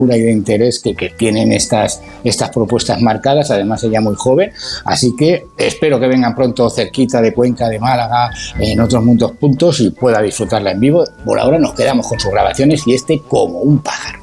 y de interés que tienen estas propuestas marcadas, además ella muy joven, así que espero que vengan pronto cerquita de Cuenca, de Málaga, en otros muchos puntos y pueda disfrutarla en vivo. Por ahora nos quedamos con sus grabaciones y Como un pájaro.